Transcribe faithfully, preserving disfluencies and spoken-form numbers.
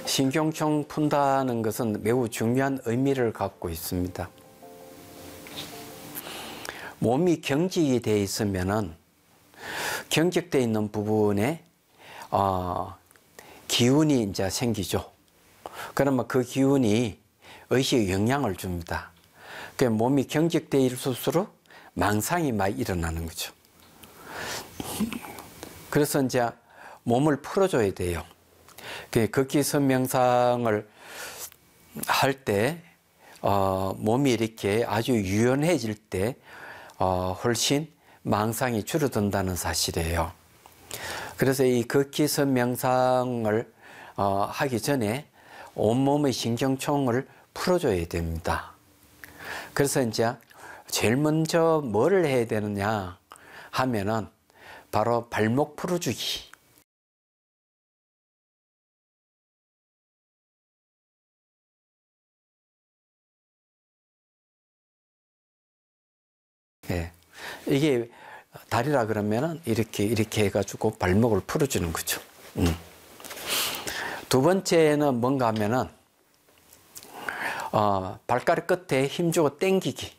신경총 푼다는 것은 매우 중요한 의미를 갖고 있습니다. 몸이 경직이 되어 있으면은 경직되어 있는 부분에 어, 기운이 이제 생기죠. 그러면 그 기운이 의식에 영향을 줍니다. 그 몸이 경직되어 있을수록 망상이 많이 일어나는 거죠. 그래서 이제 몸을 풀어줘야 돼요. 극기선 명상을 할 때 어, 몸이 이렇게 아주 유연해질 때 어, 훨씬 망상이 줄어든다는 사실이에요. 그래서 이 극기선 명상을 어, 하기 전에 온몸의 신경총을 풀어줘야 됩니다. 그래서 이제 제일 먼저 뭐를 해야 되느냐 하면은 바로 발목 풀어주기. 예. 이게 다리라 그러면은 이렇게 이렇게 해가지고 발목을 풀어주는 거죠. 음. 두 번째는 뭔가 하면은 어, 발가락 끝에 힘주고 당기기.